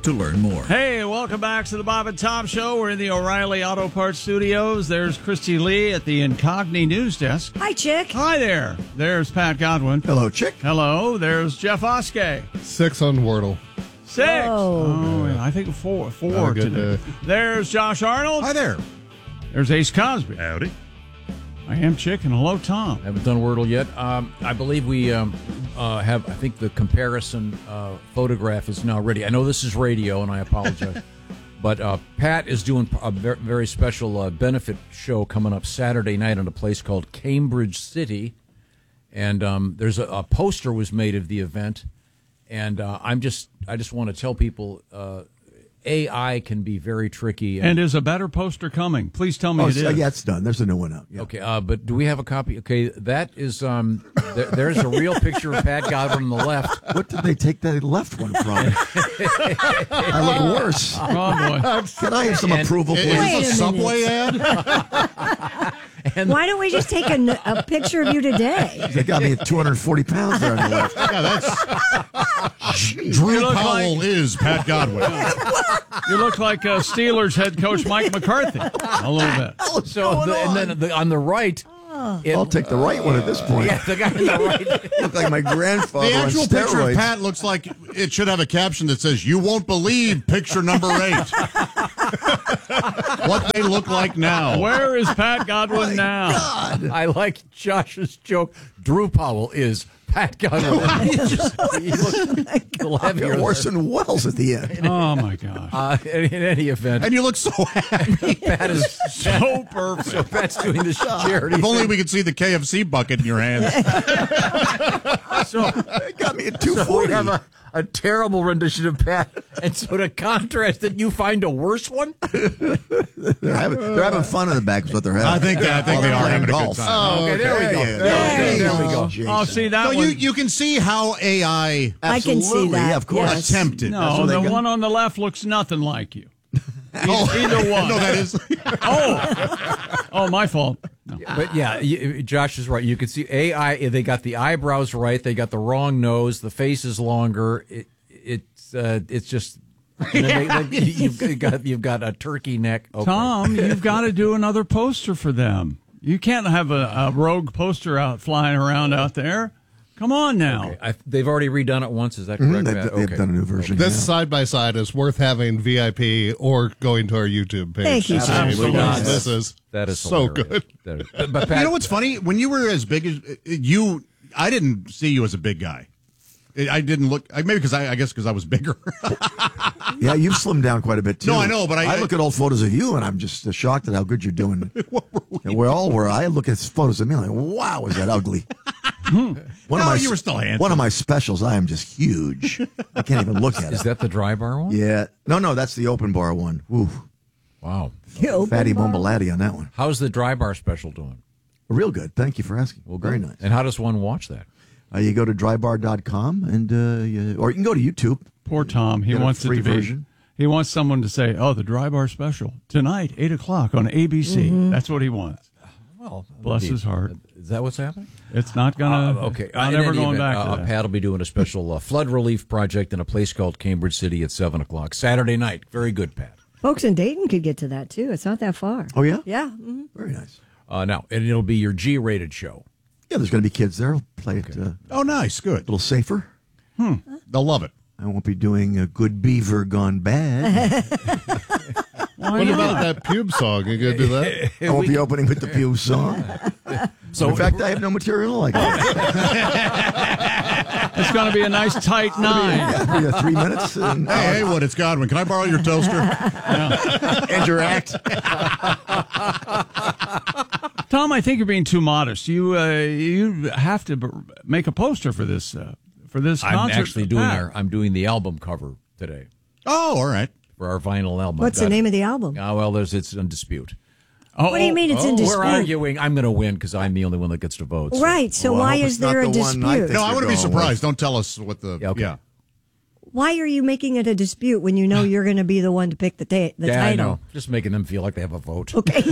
to learn more. Hey, welcome back to the Bob and Tom Show. We're in the O'Reilly Auto Parts Studios. There's Christy Lee at the Incogni News Desk. Hi, Chick. Hi there. There's Pat Godwin. Hello, Chick. Hello. There's Jeff Oskey. 6 on Wordle. 6. Whoa. Oh, yeah, I think 4 Have a good today. day. There's Josh Arnold. Hi there. There's Ace Cosby. Howdy. I am Chick, and hello, Tom. Haven't done Wordle yet. I believe we have, I think the comparison photograph is now ready. I know this is radio, and I apologize. But Pat is doing a very special benefit show coming up Saturday night in a place called Cambridge City. And there's a poster was made of the event. And I just want to tell people AI can be very tricky. And is a better poster coming? Please tell me it is. Yeah, it's done. There's a new one out. Yeah. Okay, but do we have a copy? Okay, that is there's a real picture of Pat Godwin on the left. What did they take that left one from? I look worse. Oh, boy. Can I have some approval, please? Wait a Is this a Subway ad? Why don't we just take a picture of you today? They got me at 240 pounds there on the left. Yeah, that's Drew look Powell like- is Pat Godwin. You look like Steelers head coach Mike McCarthy. A little bit. So and then on the right, I'll take the right one at this point. yeah, the guy on the right. Look like my grandfather The on actual picture of steroids. Pat looks like it should have a caption that says, "You won't believe picture number 8." What they look like now. Where is Pat Godwin now? I like Josh's joke. Drew Powell is Pat Godwin. He looks heavier. Orson Welles at the end. Oh, my gosh. In any event, And you look so happy. Pat is So perfect. so Pat's doing this charity. If only we could see the KFC bucket in your hands. So They got me at So we 240. have a terrible rendition of Pat, and so to contrast it, you find a worse one. They're having fun in the back is what they're having. I think they While are they're having a good golf. time. Oh, okay, there we go. Yeah. There we go. Jason. Oh, see, that No, one. you can see how AI I can see Absolutely, that. yeah, of course. Yes. attempted. That's No, what they the got. one on the left looks nothing like you. Oh, Either one. No, that is. Oh, my fault. No. But yeah, Josh is right. You can see AI. They got the eyebrows right. They got the wrong nose. The face is longer. It's just. You've got a turkey neck. Okay. Tom, you've got to do another poster for them. You can't have a rogue poster out flying around out there. Come on now. Okay. They've already redone it once. Is that correct? They've, Pat? they've Okay. done a new version. This yeah. side by side is worth having VIP or going to our YouTube page. Thank you, to see Absolutely. because This is That is so hilarious. good. That is, but Pat, You know what's funny? When you were as big as you, I didn't see you as a big guy. I didn't look. Maybe because I guess because I was bigger. Yeah, you've slimmed down quite a bit, too. No, I know, but I look at old photos of you, and I'm just shocked at how good you're doing. And we all were. I look at photos of me, I'm like, wow, is that ugly? You were still handsome. One of my specials, I am just huge. I can't even look at is it. that the dry bar one? Yeah. No, that's the open bar one. Ooh, Wow. fatty bumbalati on that one. How's the dry bar special doing? Real good. Thank you for asking. Well, Very good. nice. And how does one watch that? You go to drybar.com, and or you can go to YouTube. Poor Tom. He Get a wants it free to be. version. He wants someone to say, "Oh, the Dry Bar Special tonight, 8:00 on ABC." That's what he wants. Well, Bless his heart. Is that what's happening? It's not gonna. Okay. I'm In never any going event, back to that. Pat will be doing a special flood relief project in a place called Cambridge City at 7:00 Saturday night. Very good, Pat. Folks in Dayton could get to that, too. It's not that far. Oh, yeah? Yeah. Very nice. Now, and it'll be your G-rated show. Yeah, there's going to be kids there. I'll play it a Oh, nice, good. little safer. They'll love it. I won't be doing a Good Beaver Gone Bad. What about that pube song? You gonna do that? I won't be opening with the Pew song. So, In fact, I have no material like that. It's going to be a nice tight 9. 3 minutes and Hey, what? It's Godwin. Can I borrow your toaster? end your act. Tom, I think you're being too modest. You have to make a poster for this concert. I'm actually I'm doing the album cover today Oh, all right. for our vinyl album. What's the name of the album? Well, it's in dispute. Oh, What do you mean it's in dispute? We're arguing. I'm going to win because I'm the only one that gets to vote. so- Right. So Well, I why hope is it's not there a the one I dispute? think No, I you're want to be going surprised. with. Don't tell us what the. Yeah, okay. Why are you making it a dispute when you know you're going to be the one to pick the Yeah, I know. title? Just making them feel like they have a vote. Okay.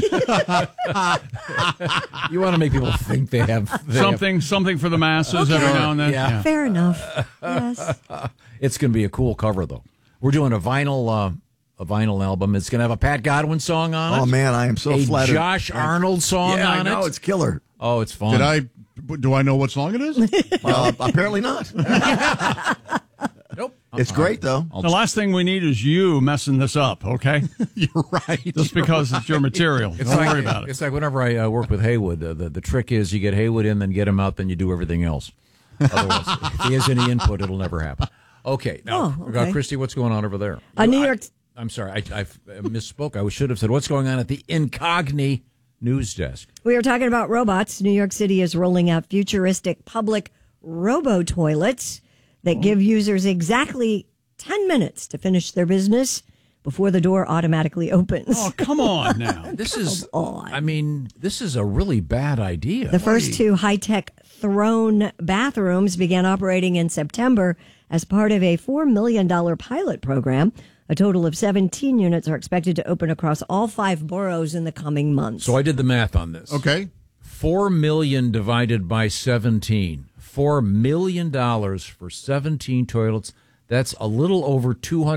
You want to make people think they have something for the masses every now and then. Yeah. Fair enough. Yes. It's going to be a cool cover, though. We're doing a vinyl album. It's going to have a Pat Godwin song on it. Oh, man, I am so a flattered. Josh Arnold song Yeah, on I know, it. it's killer. Oh, it's fun. Do I know what song it is? Apparently not. Nope. It's great, though. The last thing we need is you messing this up, okay? You're right. Just because it's your material. Don't worry about it. It's like whenever I work with Haywood, the trick is you get Haywood in, then get him out, then you do everything else. Otherwise, if he has any input, it'll never happen. Okay. Now, okay. Christy, what's going on over there? New York. I'm sorry. I misspoke. I should have said, what's going on at the Incogni news desk? We are talking about robots. New York City is rolling out futuristic public robo-toilets that give users exactly 10 minutes to finish their business before the door automatically opens. Oh, come on now. This is a really bad idea. The first two high-tech Throne bathrooms began operating in September as part of a $4 million pilot program. A total of 17 units are expected to open across all 5 boroughs in the coming months. So I did the math on this. Okay. 4 million divided by 17. $4 million for 17 toilets. That's a little over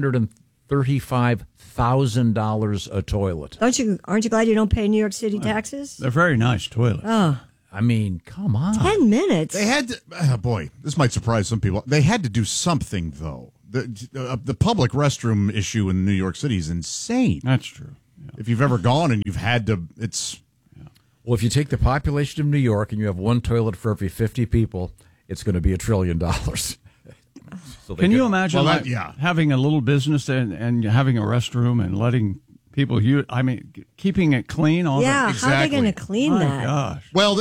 $235,000 a toilet. Aren't you glad you don't pay New York City taxes? They're very nice toilets. Oh, I mean, come on. 10 minutes. They had to, boy, this might surprise some people. They had to do something, though. The public restroom issue in New York City is insane. That's true. Yeah. If you've ever gone and you've had to, Well, if you take the population of New York and you have one toilet for every 50 people, it's going to be $1 trillion. So Can you imagine Well, that- having a little business and having a restroom and letting people use? I mean, keeping it clean. All yeah, that. how are they going to clean My that? gosh. well,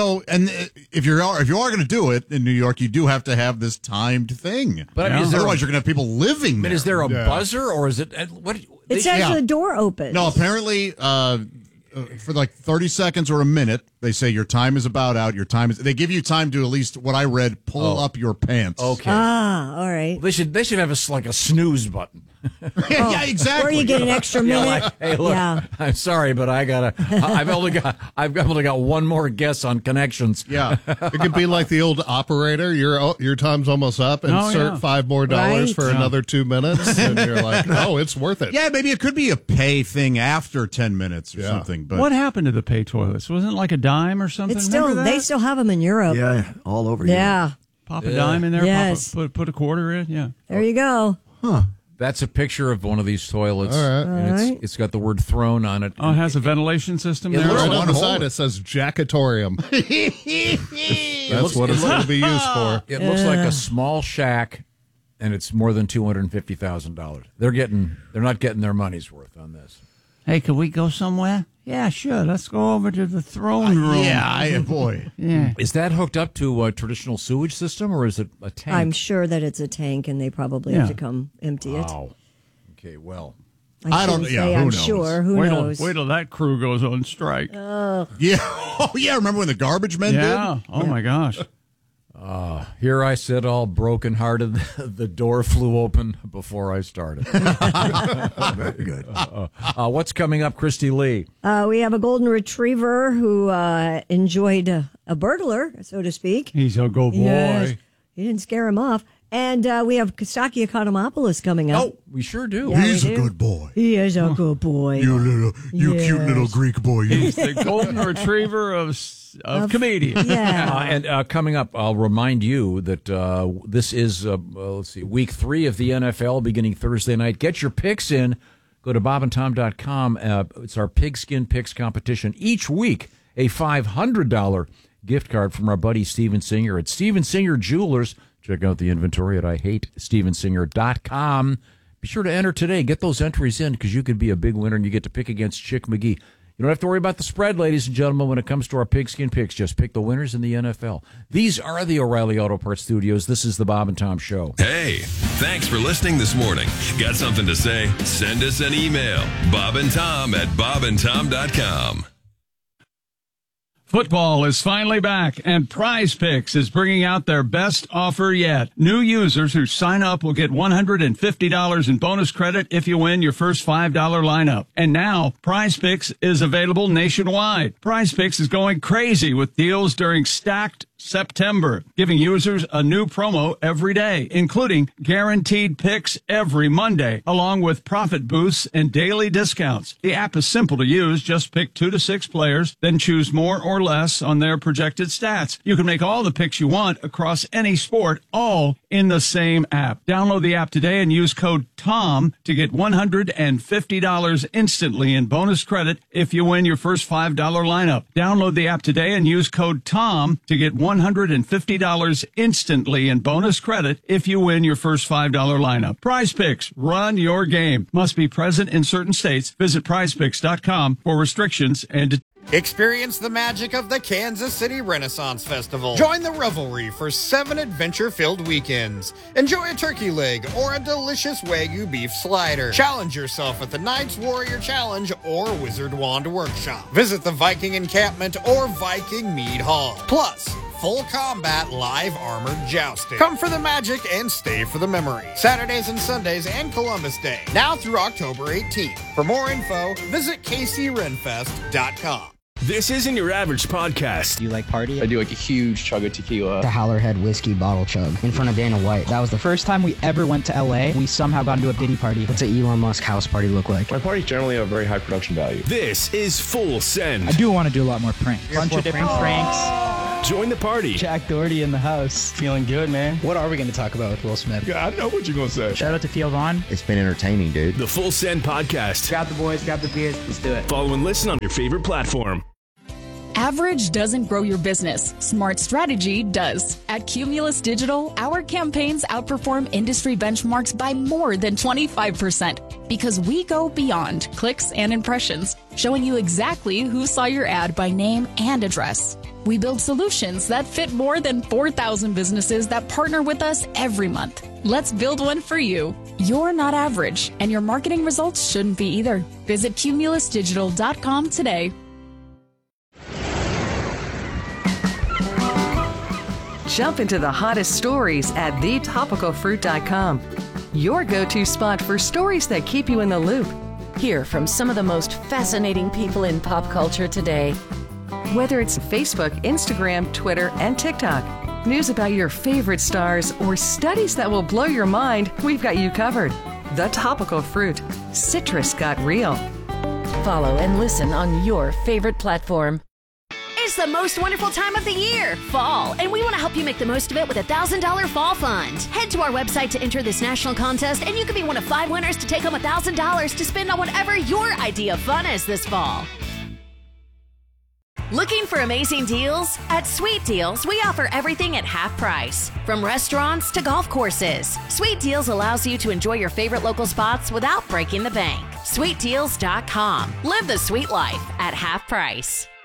if you are going to do it in New York, you do have to have this timed thing. But I mean, otherwise you're going to have people living I mean, there. is there a buzzer or is it what? It says yeah. the door opens. No, apparently, for like 30 seconds or a minute, they say your time is about out. They give you time to, at least what I read, pull up your pants. Okay. All right. They should have a snooze button. Yeah, exactly. Or you get an extra minute. Like, hey, look, Yeah. I'm sorry, but I've only got one more guess on connections. Yeah. It could be like the old operator. Your time's almost up. Insert $5 more Right. for another 2 minutes, and you're like, oh, it's worth it. Yeah, maybe it could be a pay thing after 10 minutes or something. But What happened to the pay toilets? Wasn't it like a dime or something? It's still Remember that? they still have them in Europe. Yeah, all over here. Yeah. Pop a dime in there. Yes. Put a quarter in. Yeah. There you go. That's a picture of one of these toilets. All right. And it's got the word "throne" on it. Oh, it has a ventilation system It there. looks Right like on the side, it says Jackatorium. That's what it's going to be used for. It looks like a small shack, and it's more than $250,000. They're not getting their money's worth on this. Hey, can we go somewhere? Yeah, sure. Let's go over to the throne room. boy. Yeah. Is that hooked up to a traditional sewage system, or is it a tank? I'm sure that it's a tank, and they probably have to come empty it. Wow. Okay, well. I don't- shouldn't yeah, say who I'm knows? sure. Who knows? Wait till that crew goes on strike. Yeah. Oh, yeah. Remember when the garbage men Yeah. Oh my gosh. Here I sit all brokenhearted. The door flew open before I started. Very good. What's coming up, Christy Lee? We have a golden retriever who enjoyed a burglar, so to speak. He's a good boy. Yes. He didn't scare him off. And we have Kostaki Economopoulos coming up. Oh, we sure do. Yeah. He's we a do. good boy. He is a good boy. You Yes. cute little Greek boy. You. He's the golden retriever of comedians. Yeah. And coming up, I'll remind you that this is, week 3 of the NFL beginning Thursday night. Get your picks in. Go to bobandtom.com. It's our Pigskin Picks competition. Each week, a $500 gift card from our buddy Steven Singer at Steven Singer Jewelers. Check out the inventory at IHateStevenSinger.com. Be sure to enter today. Get those entries in because you could be a big winner and you get to pick against Chick McGee. You don't have to worry about the spread, ladies and gentlemen, when it comes to our Pigskin Picks. Just pick the winners in the NFL. These are the O'Reilly Auto Parts Studios. This is the Bob and Tom Show. Hey, thanks for listening this morning. Got something to say? Send us an email. bobandtom@bobandtom.com. Football is finally back, and Prize Picks is bringing out their best offer yet. New users who sign up will get $150 in bonus credit if you win your first $5 lineup. And now, Prize Picks is available nationwide. Prize Picks is going crazy with deals during stacked September, giving users a new promo every day, including guaranteed picks every Monday, along with profit boosts and daily discounts. The app is simple to use. Just pick 2 to 6 players, then choose more or less on their projected stats. You can make all the picks you want across any sport, all in the same app. Download the app today and use code TOM to get $150 instantly in bonus credit if you win your first $5 lineup. Download the app today and use code TOM to get $150 instantly in bonus credit if you win your first $5 lineup. Prize Picks, run your game. Must be present in certain states. Visit prizepicks.com for restrictions and experience the magic of the Kansas City Renaissance Festival. Join the revelry for 7 adventure-filled weekends. Enjoy a turkey leg or a delicious Wagyu beef slider. Challenge yourself at the Knights Warrior Challenge or Wizard Wand Workshop. Visit the Viking Encampment or Viking Mead Hall. Plus, full combat live armored jousting. Come for the magic and stay for the memory. Saturdays and Sundays and Columbus Day. Now through October 18th. For more info, visit kcrenfest.com. This isn't your average podcast. Do you like party? I do like a huge chug of tequila. The Howlerhead whiskey bottle chug in front of Dana White. That was the first time we ever went to LA. We somehow got into a Diddy party. What's an Elon Musk house party look like? My parties generally have very high production value. This is Full Send. I do want to do a lot more pranks. Bunch of different pranks. Join the party. Jack Doherty in the house. Feeling good, man. What are we going to talk about with Will Smith? Yeah, I know what you're going to say. Shout out to Theo Vaughn. It's been entertaining, dude. The Full Send Podcast. Grab the boys, grab the beers. Let's do it. Follow and listen on your favorite platform. Average doesn't grow your business. Smart strategy does. At Cumulus Digital, our campaigns outperform industry benchmarks by more than 25% because we go beyond clicks and impressions, showing you exactly who saw your ad by name and address. We build solutions that fit more than 4,000 businesses that partner with us every month. Let's build one for you. You're not average, and your marketing results shouldn't be either. Visit cumulusdigital.com today. Jump into the hottest stories at thetopicalfruit.com. Your go-to spot for stories that keep you in the loop. Hear from some of the most fascinating people in pop culture today. Whether it's Facebook, Instagram, Twitter, and TikTok, news about your favorite stars, or studies that will blow your mind, we've got you covered. The Topical Fruit. Citrus got real. Follow and listen on your favorite platform. It's the most wonderful time of the year, fall, and we want to help you make the most of it with a $1,000 fall fund. Head to our website to enter this national contest, and you could be one of 5 winners to take home $1,000 to spend on whatever your idea of fun is this fall. Looking for amazing deals? At Sweet Deals, we offer everything at half price. From restaurants to golf courses, Sweet Deals allows you to enjoy your favorite local spots without breaking the bank. SweetDeals.com. Live the sweet life at half price.